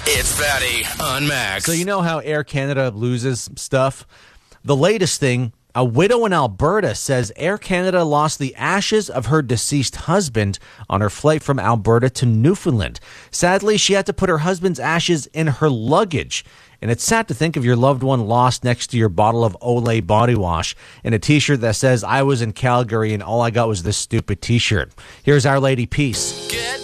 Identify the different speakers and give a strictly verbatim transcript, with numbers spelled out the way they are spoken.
Speaker 1: It's Fatty on Max.
Speaker 2: So you know how Air Canada loses stuff? The latest thing, a widow in Alberta says Air Canada lost the ashes of her deceased husband on her flight from Alberta to Newfoundland. Sadly, she had to put her husband's ashes in her luggage. And it's sad to think of your loved one lost next to your bottle of Olay body wash and a t-shirt that says, I was in Calgary and all I got was this stupid t-shirt. Here's Our Lady Peace.
Speaker 1: Get